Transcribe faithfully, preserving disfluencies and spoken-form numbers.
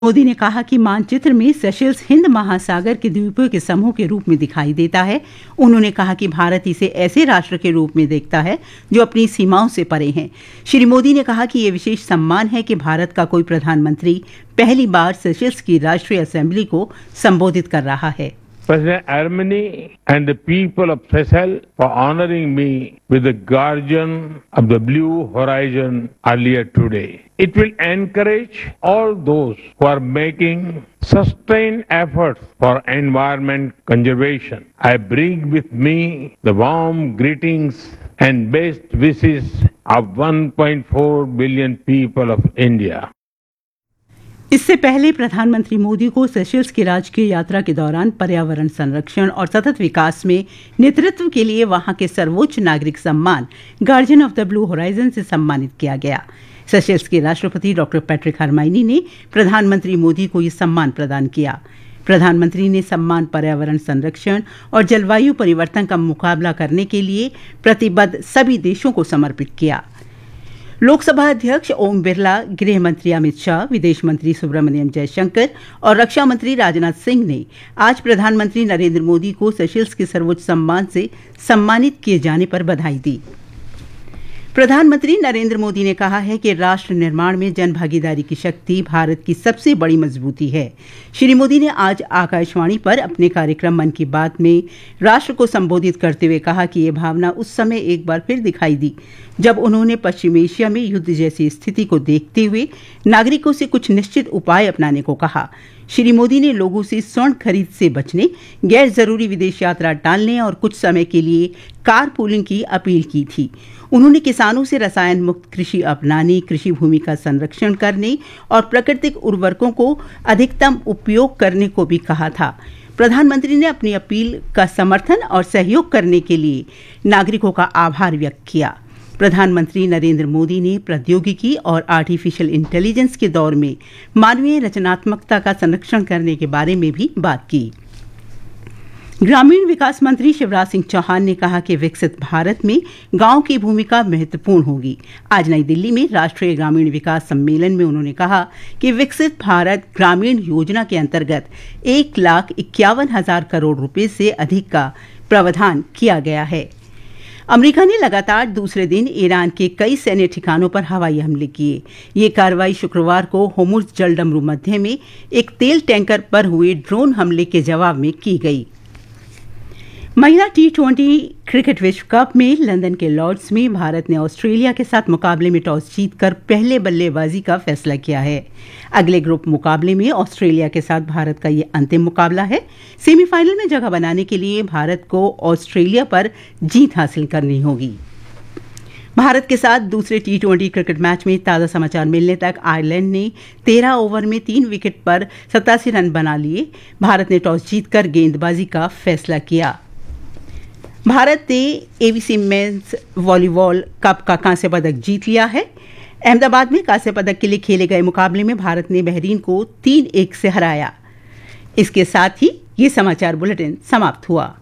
मोदी ने कहा कि मानचित्र में सेशेल्स हिंद महासागर के द्वीपों के समूह के रूप में दिखाई देता है। उन्होंने कहा कि भारत इसे ऐसे राष्ट्र के रूप में देखता है जो अपनी सीमाओं से परे हैं। श्री मोदी ने कहा कि ये विशेष सम्मान है कि भारत का कोई प्रधानमंत्री पहली बार सेशेल्स की राष्ट्रीय असेंबली को संबोधित कर रहा है। President Armeni and the people of Seychelles for honoring me with the Guardian of the Blue Horizon earlier today. It will encourage all those who are making sustained efforts for environment conservation. I bring with me the warm greetings and best wishes of one point four billion people of India. इससे पहले प्रधानमंत्री मोदी को Seychelles की राजकीय यात्रा के दौरान पर्यावरण संरक्षण और सतत विकास में नेतृत्व के लिए वहां के सर्वोच्च नागरिक सम्मान guardian of the blue horizon से सम्मानित किया गया। सेशेल्स के राष्ट्रपति डॉक्टर पैट्रिक हरमाइनी ने प्रधानमंत्री मोदी को यह सम्मान प्रदान किया। प्रधानमंत्री ने सम्मान पर्यावरण संरक्षण और जलवायु परिवर्तन का मुकाबला करने के लिए प्रतिबद्ध सभी देशों को समर्पित किया। लोकसभा अध्यक्ष ओम बिरला, गृह मंत्री अमित शाह, विदेश मंत्री सुब्रमण्यम जयशंकर और रक्षा मंत्री राजनाथ सिंह ने आज प्रधानमंत्री नरेंद्र मोदी को सेशेल्स के सर्वोच्च सम्मान से सम्मानित किए जाने पर बधाई दी। प्रधानमंत्री नरेंद्र मोदी ने कहा है कि राष्ट्र निर्माण में जन भागीदारी की शक्ति भारत की सबसे बड़ी मजबूती है। श्री मोदी ने आज आकाशवाणी पर अपने कार्यक्रम मन की बात में राष्ट्र को संबोधित करते हुए कहा कि ये भावना उस समय एक बार फिर दिखाई दी जब उन्होंने पश्चिम एशिया में युद्ध जैसी स्थिति को देखते हुए नागरिकों से कुछ निश्चित उपाय अपनाने को कहा। श्री मोदी ने लोगों से स्वर्ण खरीद से बचने, गैर जरूरी विदेश यात्रा टालने और कुछ समय के लिए कार पूलिंग की अपील की थी। उन्होंने किसानों से रसायन मुक्त कृषि अपनाने, कृषि भूमि का संरक्षण करने और प्राकृतिक उर्वरकों को अधिकतम उपयोग करने को भी कहा था। प्रधानमंत्री ने अपनी अपील का समर्थन और सहयोग करने के लिए नागरिकों का आभार व्यक्त किया। प्रधानमंत्री नरेंद्र मोदी ने प्रौद्योगिकी और आर्टिफिशियल इंटेलिजेंस के दौर में मानवीय रचनात्मकता का संरक्षण करने के बारे में भी बात की। ग्रामीण विकास मंत्री शिवराज सिंह चौहान ने कहा कि विकसित भारत में गांव की भूमिका महत्वपूर्ण होगी। आज नई दिल्ली में राष्ट्रीय ग्रामीण विकास सम्मेलन में उन्होंने कहा कि विकसित भारत ग्रामीण योजना के अंतर्गत एक लाख इक्यावन हजार करोड़ रुपए से अधिक का प्रावधान किया गया है। अमेरिका ने लगातार दूसरे दिन ईरान के कई सैन्य ठिकानों पर हवाई हमले किए। ये कार्रवाई शुक्रवार को होर्मुज जलडमरू मध्य में एक तेल टैंकर पर हुए ड्रोन हमले के जवाब में की गई। महिला टी ट्वेंटी क्रिकेट विश्व कप में लंदन के लॉर्ड्स में भारत ने ऑस्ट्रेलिया के साथ मुकाबले में टॉस जीतकर पहले बल्लेबाजी का फैसला किया है। अगले ग्रुप मुकाबले में ऑस्ट्रेलिया के साथ भारत का ये अंतिम मुकाबला है। सेमीफाइनल में जगह बनाने के लिए भारत को ऑस्ट्रेलिया पर जीत हासिल करनी होगी। भारत के साथ दूसरे टी ट्वेंटी क्रिकेट मैच में ताज़ा समाचार मिलने तक आयरलैंड ने तेरह ओवर में तीन विकेट पर सतासी रन बना लिए। भारत ने टॉस जीतकर गेंदबाजी का फैसला किया। भारत ने एबीसी मेंस वॉलीबॉल कप का कांस्य पदक जीत लिया है। अहमदाबाद में कांस्य पदक के लिए खेले गए मुकाबले में भारत ने बहरीन को तीन एक से हराया। इसके साथ ही ये समाचार बुलेटिन समाप्त हुआ।